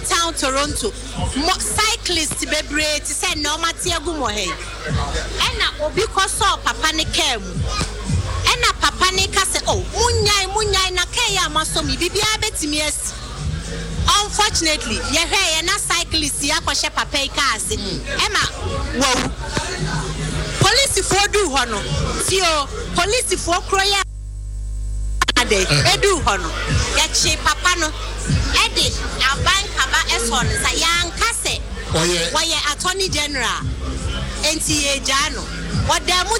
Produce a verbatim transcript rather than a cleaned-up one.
downtown Toronto mo cyclist bebre ti say no mate agu mo he ena obi ko so papa ne car mu ena papa ne ka say oh munyai munyai na car ya maso mi bibia betimi asi. Unfortunately ye hwe ye na cyclist ya ko she papa e car ase ema wo police for do ho no tio police for kro ya ade edu ho no ya chi papa no edi aban kaba eson sa yanka se oye attorney general enti ye jano wada mu